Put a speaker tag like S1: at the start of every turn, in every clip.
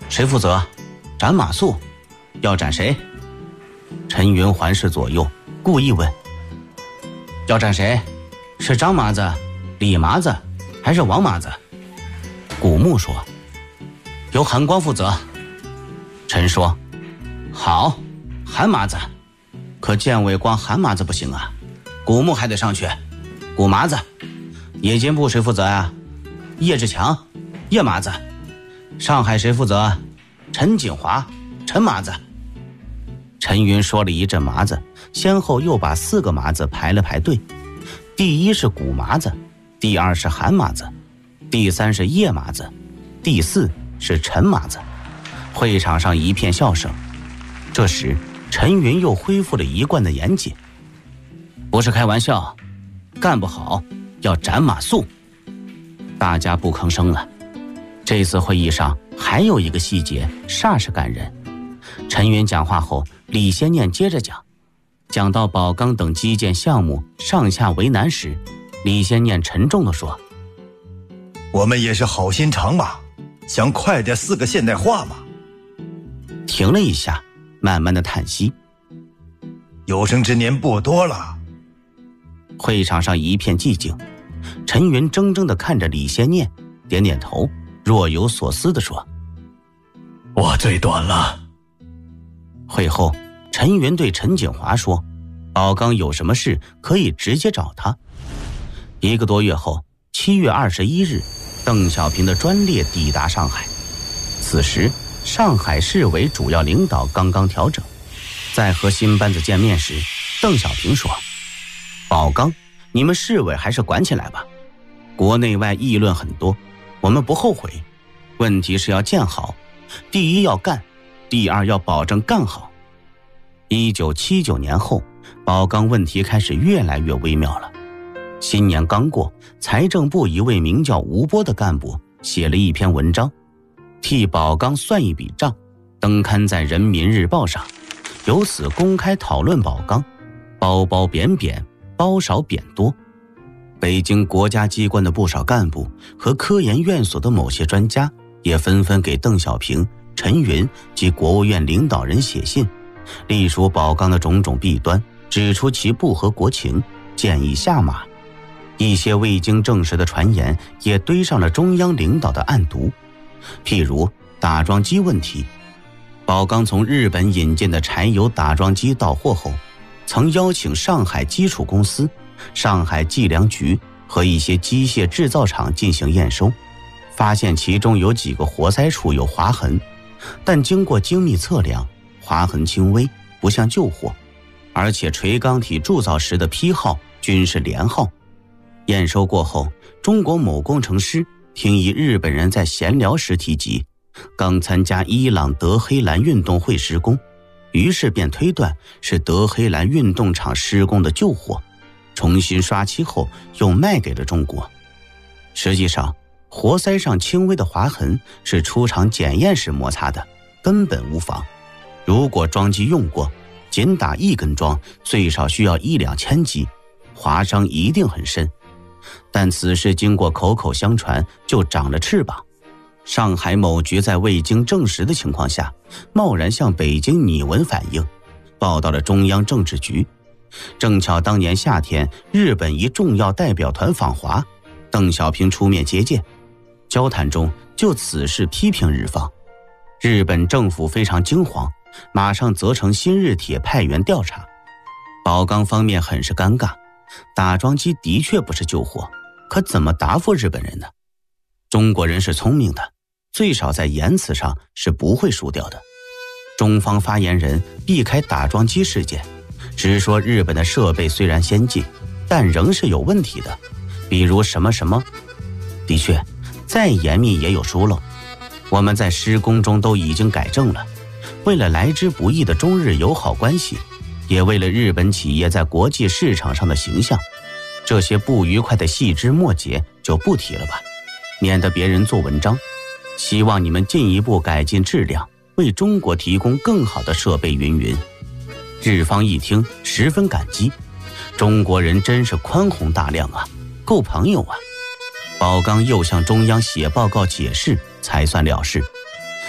S1: 谁负责？斩马谡，要斩谁？陈云环视左右，故意问。要斩谁？是张麻子、李麻子还是王麻子？古木说，由韩光负责。陈说，好，韩麻子。可建委光韩麻子不行啊，古木还得上去。古麻子。冶金部谁负责啊？叶志强、叶麻子。上海谁负责？陈景华、陈麻子。陈云说了一阵麻子，先后又把4个麻子排了排队。第一是古麻子，第二是韩麻子，第三是叶麻子，第四是陈麻子。会场上一片笑声。这时陈云又恢复了一贯的严谨，不是开玩笑，干不好要斩马谡。大家不吭声了。这次会议上还有一个细节煞是感人。陈云讲话后，李先念接着讲到宝钢等基建项目上下为难时，李先念沉重地说，
S2: 我们也是好心肠嘛，想快点4个现代化嘛。
S1: 停了一下，慢慢的叹息，
S2: 有生之年不多了。
S1: 会场上一片寂静。陈云怔怔地看着李先念，点点头，若有所思地说，
S2: 我最短了。
S1: 会后陈云对陈景华说，宝钢有什么事可以直接找他。1个多月后，7月21日，邓小平的专列抵达上海。此时上海市委主要领导刚刚调整，在和新班子见面时，邓小平说，宝钢你们市委还是管起来吧，国内外议论很多，我们不后悔，问题是要建好，第一要干，第二要保证干好。1979年后，宝钢问题开始越来越微妙了。新年刚过，财政部一位名叫吴波的干部写了一篇文章，替宝钢算一笔账，登刊在人民日报上，由此公开讨论宝钢，褒褒贬贬，褒少贬多。北京国家机关的不少干部和科研院所的某些专家也纷纷给邓小平、陈云及国务院领导人写信，隶属宝钢的种种弊端，指出其不合国情，建议下马。一些未经证实的传言也堆上了中央领导的案牍，譬如打桩机问题。宝钢从日本引进的柴油打桩机到货后，曾邀请上海基础公司、上海计量局和一些机械制造厂进行验收，发现其中有几个活塞处有划痕，但经过精密测量，划痕轻微，不像旧货，而且锤钢体铸造时的批号均是连号。验收过后，中国某工程师听一日本人在闲聊时提及，刚参加伊朗德黑兰运动会施工，于是便推断是德黑兰运动场施工的旧货，重新刷漆后又卖给了中国。实际上，活塞上轻微的划痕是出厂检验时摩擦的，根本无妨。如果桩机用过，仅打1根桩最少需要1-2千击，划伤一定很深。但此事经过口口相传，就长了翅膀。上海某局在未经证实的情况下，贸然向北京拟文反映，报到了中央政治局。正巧当年夏天，日本一重要代表团访华，邓小平出面接见，交谈中就此事批评日方。日本政府非常惊慌，马上责成新日铁派员调查。宝钢方面很是尴尬，打桩机的确不是旧货，可怎么答复日本人呢？中国人是聪明的，最少在言辞上是不会输掉的。中方发言人避开打桩机事件，只说日本的设备虽然先进，但仍是有问题的，比如什么什么。的确，再严密也有疏漏，我们在施工中都已经改正了。为了来之不易的中日友好关系，也为了日本企业在国际市场上的形象，这些不愉快的细枝末节就不提了吧，免得别人做文章。希望你们进一步改进质量，为中国提供更好的设备云云。日方一听十分感激，中国人真是宽宏大量啊，够朋友啊。宝钢又向中央写报告解释，才算了事。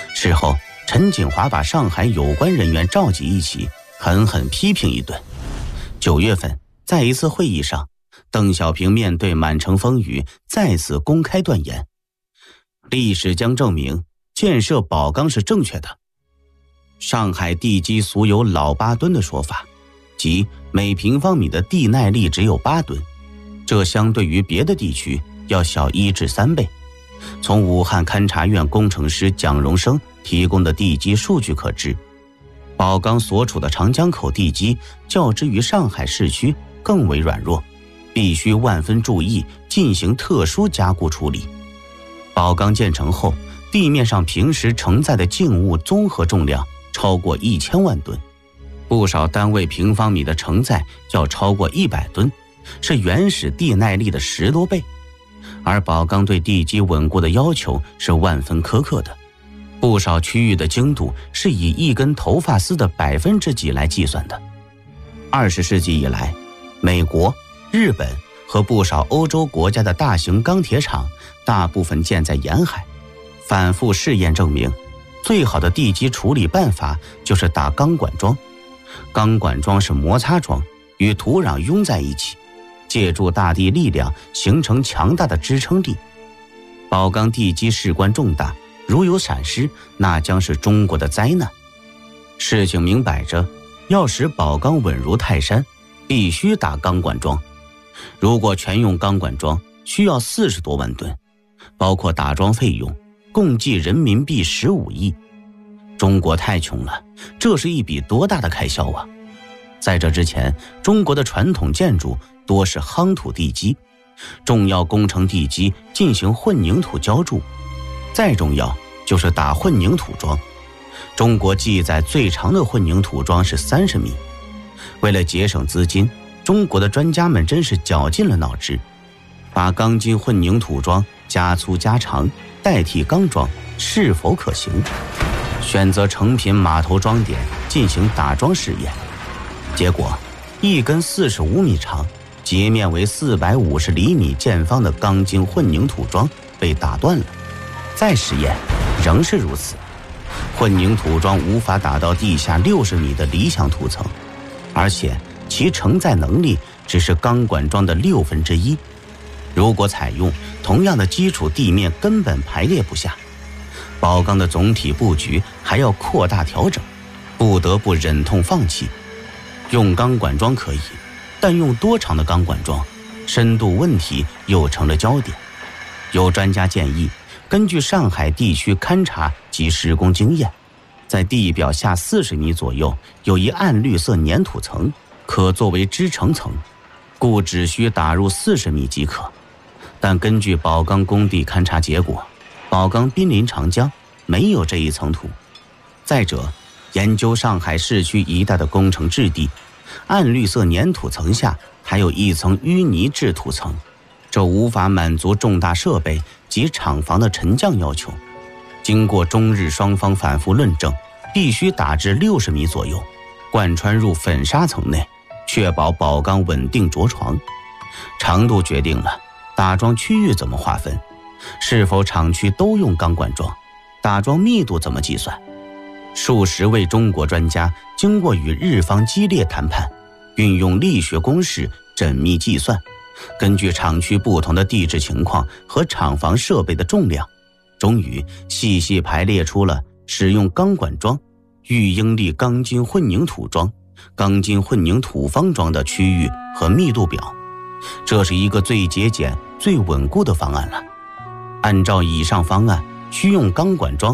S1: 事后，陈锦华把上海有关人员召集一起，狠狠批评一顿。9月份，在一次会议上，邓小平面对满城风雨，再次公开断言：历史将证明建设宝钢是正确的。上海地基俗有老8吨的说法，即每平方米的地耐力只有8吨，这相对于别的地区要小1至3倍。从武汉勘察院工程师蒋荣生提供的地基数据可知，宝钢所处的长江口地基较之于上海市区更为软弱，必须万分注意进行特殊加固处理。宝钢建成后，地面上平时承载的静物综合重量超过1000万吨，不少单位平方米的承载要超过100吨，是原始地耐力的10多倍。而宝钢对地基稳固的要求是万分苛刻的，不少区域的精度是以一根头发丝的几% 来计算的。20世纪以来，美国、日本和不少欧洲国家的大型钢铁厂大部分建在沿海，反复试验证明，最好的地基处理办法就是打钢管桩。钢管桩是摩擦桩，与土壤拥在一起，借助大地力量形成强大的支撑力。宝钢地基事关重大，如有闪失，那将是中国的灾难。事情明摆着，要使宝钢稳如泰山，必须打钢管桩。如果全用钢管桩，需要40多万吨，包括打桩费用，共计人民币15亿。中国太穷了，这是一笔多大的开销啊！在这之前，中国的传统建筑多是夯土地基，重要工程地基进行混凝土浇筑，再重要就是打混凝土桩。中国记载最长的混凝土桩是30米。为了节省资金，中国的专家们真是绞尽了脑汁，把钢筋混凝土桩加粗加长，代替钢桩是否可行？选择成品码头桩点进行打桩试验，结果一根45米长、截面为450厘米见方的钢筋混凝土桩被打断了。再试验，仍是如此。混凝土桩无法打到地下60米的理想土层，而且其承载能力只是钢管桩的1/6。如果采用同样的基础地面，根本排列不下。宝钢的总体布局还要扩大调整，不得不忍痛放弃。用钢管桩可以，但用多长的钢管桩，深度问题又成了焦点。有专家建议，根据上海地区勘察及施工经验，在地表下40米左右有一暗绿色粘土层，可作为支撑层，故只需打入40米即可。但根据宝钢工地勘察结果，宝钢濒临长江，没有这一层土。再者，研究上海市区一带的工程质地，暗绿色粘土层下还有一层淤泥质土层，这无法满足重大设备及厂房的沉降要求。经过中日双方反复论证，必须打至60米左右，贯穿入粉砂层内，确保宝钢稳定着床。长度决定了打桩区域怎么划分，是否厂区都用钢管桩，打桩密度怎么计算。数十位中国专家经过与日方激烈谈判，运用力学公式缜密计算，根据厂区不同的地质情况和厂房设备的重量，终于细细排列出了使用钢管桩、育英力钢筋混凝土桩、钢筋混凝土方桩的区域和密度表。这是一个最节俭、最稳固的方案了。按照以上方案，需用钢管桩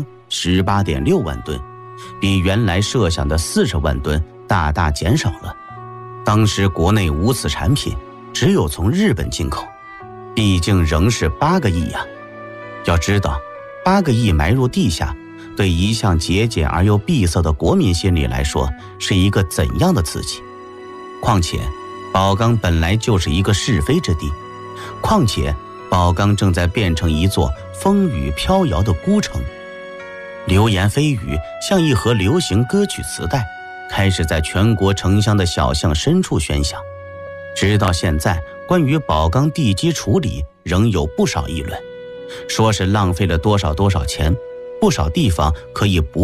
S1: 18.6万吨，比原来设想的40万吨大大减少了。当时国内无此产品，只有从日本进口，毕竟仍是8个亿呀。要知道，8个亿埋入地下，对一向节俭而又闭塞的国民心理来说，是一个怎样的刺激？况且宝钢本来就是一个是非之地，况且宝钢正在变成一座风雨飘摇的孤城。流言蜚语像一盒流行歌曲磁带，开始在全国城乡的小巷深处喧响。直到现在，关于宝钢地基处理仍有不少议论，说是浪费了多少钱， 不少地方可以不